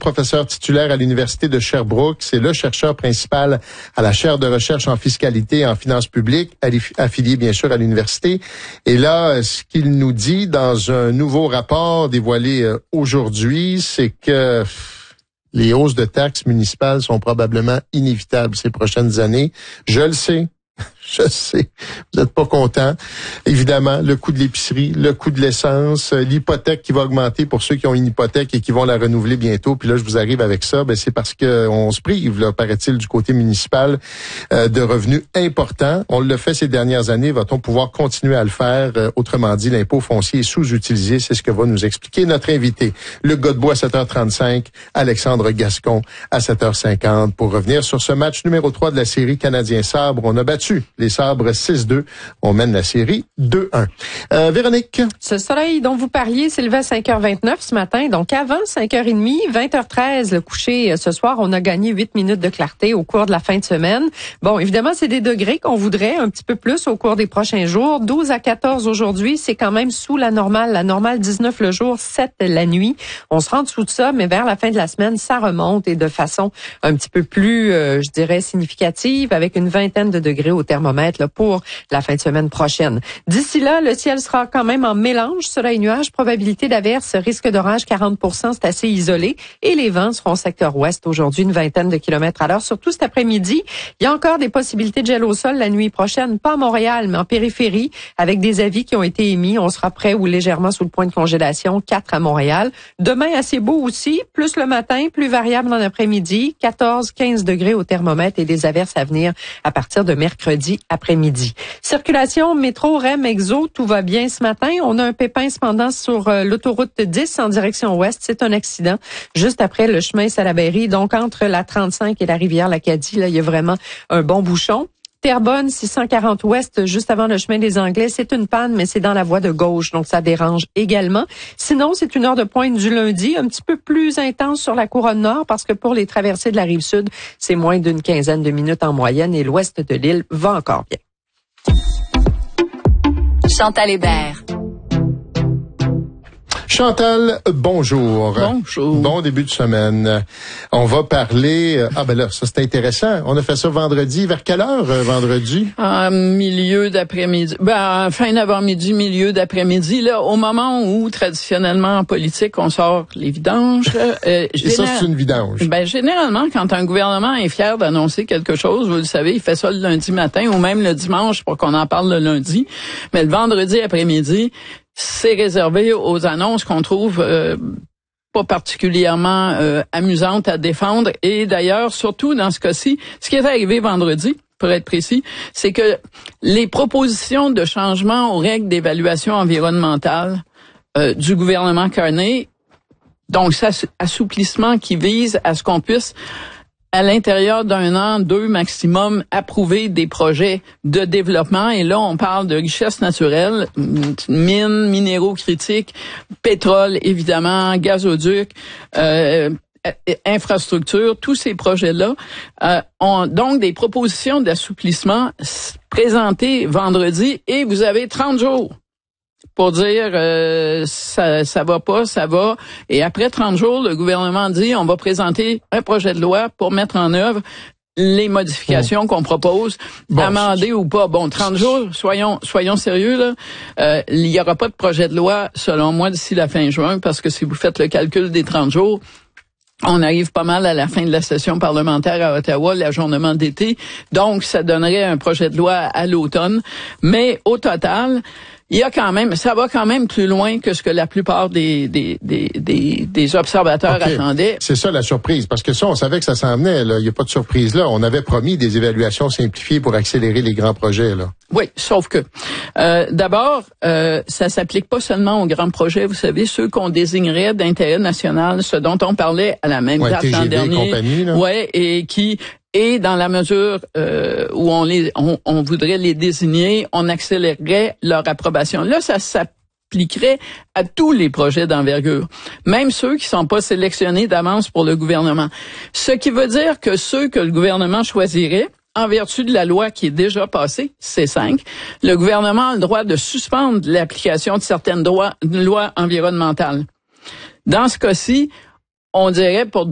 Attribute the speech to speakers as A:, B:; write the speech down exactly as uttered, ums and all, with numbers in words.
A: professeur titulaire à l'Université de Sherbrooke. C'est le chercheur principal à la chaire de recherche en fiscalité et en finances publiques, affilié bien sûr à l'université. Et là, ce qu'il nous dit dans un nouveau rapport dévoilé aujourd'hui, c'est que les hausses de taxes municipales sont probablement inévitables ces prochaines années. Je le sais. Je sais, vous n'êtes pas content. Évidemment, le coût de l'épicerie, le coût de l'essence, l'hypothèque qui va augmenter pour ceux qui ont une hypothèque et qui vont la renouveler bientôt. Puis là, je vous arrive avec ça. Ben, c'est parce que on se prive, là, paraît-il, du côté municipal, euh, de revenus importants. On le fait ces dernières années. Va-t-on pouvoir continuer à le faire? Euh, autrement dit, l'impôt foncier est sous-utilisé. C'est ce que va nous expliquer notre invité. Luc Godbout à sept heures trente-cinq, Alexandre Gascon à sept heures cinquante pour revenir sur ce match numéro trois de la série Canadien-Sabre. On a battu les Sabres six deux. On mène la série deux un. Euh, Véronique?
B: Ce soleil dont vous parliez s'est levé à cinq heures vingt-neuf ce matin. Donc avant cinq heures trente, vingt heures treize, le coucher ce soir, on a gagné huit minutes de clarté au cours de la fin de semaine. Bon, évidemment, c'est des degrés qu'on voudrait un petit peu plus au cours des prochains jours. douze à quatorze aujourd'hui, c'est quand même sous la normale. La normale, dix-neuf le jour, sept la nuit. On se rend en dessous de ça, mais vers la fin de la semaine, ça remonte et de façon un petit peu plus, euh, je dirais, significative, avec une vingtaine de degrés au thermomètre là, pour la fin de semaine prochaine. D'ici là, le ciel sera quand même en mélange, soleil et nuages, probabilité d'averse, risque d'orage quarante pour cent, c'est assez isolé. Et les vents seront au secteur ouest aujourd'hui, une vingtaine de kilomètres à l'heure. Surtout cet après-midi, il y a encore des possibilités de gel au sol la nuit prochaine, pas à Montréal, mais en périphérie, avec des avis qui ont été émis. On sera près ou légèrement sous le point de congélation, quatre à Montréal. Demain, assez beau aussi, plus le matin, plus variable en après-midi, quatorze à quinze degrés au thermomètre et des averses à venir à partir de mercredi après-midi. Circulation, métro, R E M, Exo, tout va bien ce matin. On a un pépin cependant sur euh, l'autoroute dix en direction ouest. C'est un accident juste après le chemin Salaberry. Donc, entre la trente-cinq et la rivière l'Acadie, là, il y a vraiment un bon bouchon. Terrebonne, six cent quarante ouest, juste avant le chemin des Anglais. C'est une panne, mais c'est dans la voie de gauche, donc ça dérange également. Sinon, c'est une heure de pointe du lundi, un petit peu plus intense sur la couronne nord, parce que pour les traversées de la rive sud, c'est moins d'une quinzaine de minutes en moyenne, et l'ouest de l'île va encore bien.
C: Chantal Hébert.
A: Chantal, bonjour.
D: Bonjour.
A: Bon début de semaine. On va parler... Ah ben là, ça c'est intéressant. On a fait ça vendredi. Vers quelle heure, vendredi?
D: En milieu d'après-midi. Ben, fin d'avant-midi, milieu d'après-midi. Là, au moment où, traditionnellement, en politique, on sort les vidanges. Euh,
A: Et
D: général...
A: ça, c'est une vidange.
D: Ben, généralement, quand un gouvernement est fier d'annoncer quelque chose, vous le savez, il fait ça le lundi matin ou même le dimanche pour qu'on en parle le lundi. Mais le vendredi après-midi, c'est réservé aux annonces qu'on trouve euh, pas particulièrement euh, amusantes à défendre. Et d'ailleurs, surtout dans ce cas-ci, ce qui est arrivé vendredi, pour être précis, c'est que les propositions de changement aux règles d'évaluation environnementale euh, du gouvernement Carney, donc cet assouplissement qui vise à ce qu'on puisse à l'intérieur d'un an, deux maximum, approuver des projets de développement. Et là, on parle de richesses naturelles, mines, minéraux critiques, pétrole, évidemment, gazoduc, euh, infrastructure, tous ces projets-là euh, ont donc des propositions d'assouplissement présentées vendredi et vous avez trente jours pour dire euh, ça ça va pas, ça va. Et après trente jours, le gouvernement dit on va présenter un projet de loi pour mettre en œuvre les modifications bon. qu'on propose, bon, amendées ou pas. Bon, trente jours, soyons soyons sérieux là. Euh, il y aura pas de projet de loi, selon moi, d'ici la fin juin, parce que si vous faites le calcul des trente jours, on arrive pas mal à la fin de la session parlementaire à Ottawa, l'ajournement d'été. Donc, ça donnerait un projet de loi à l'automne. Mais au total, il y a quand même, ça va quand même plus loin que ce que la plupart des des des des, des observateurs okay. attendaient.
A: C'est ça la surprise, parce que ça, on savait que ça s'en venait. Là, il y a pas de surprise là. On avait promis des évaluations simplifiées pour accélérer les grands projets là.
D: Oui, sauf que euh, d'abord, euh, ça s'applique pas seulement aux grands projets. Vous savez, ceux qu'on désignerait d'intérêt national, ce dont on parlait à la même
A: ouais,
D: date
A: T G V
D: l'an dernier.
A: Compagnie, là.
D: Ouais, et qui Et dans la mesure euh, où on les, on, on voudrait les désigner, on accélérerait leur approbation. Là, ça s'appliquerait à tous les projets d'envergure, même ceux qui sont pas sélectionnés d'avance pour le gouvernement. Ce qui veut dire que ceux que le gouvernement choisirait, en vertu de la loi qui est déjà passée, C cinq, le gouvernement a le droit de suspendre l'application de certaines droits, lois environnementales. Dans ce cas-ci, on dirait pour